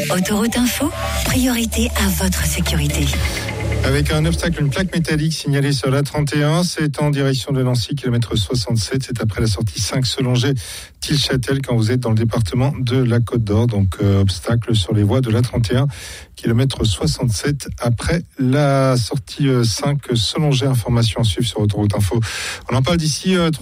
Autoroute Info, priorité à votre sécurité. Avec un obstacle, une plaque métallique signalée sur la 31, c'est en direction de Nancy, kilomètre 67, c'est après la sortie 5 Selongé-Tilchâtel quand vous êtes dans le département de la Côte d'Or. Donc obstacle sur les voies de la 31, kilomètre 67 après la sortie 5 Selongé. Information à suivre sur Autoroute Info. On en parle d'ici 3